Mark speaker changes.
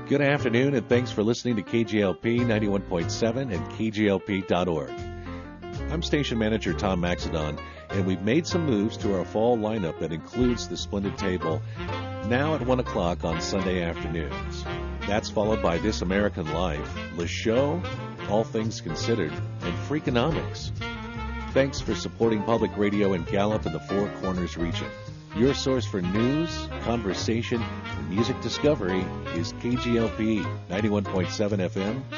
Speaker 1: Good afternoon, and thanks for listening to KGLP 91.7 and KGLP.org. I'm station manager Tom Maxedon, and we've made some moves to our fall lineup that includes the Splendid Table now at 1 o'clock on Sunday afternoons. That's followed by This American Life, Le Show, All Things Considered, and Freakonomics. Thanks for supporting public radio in Gallup and the Four Corners region. Your source for news, conversation, and music discovery is KGLP 91.7 FM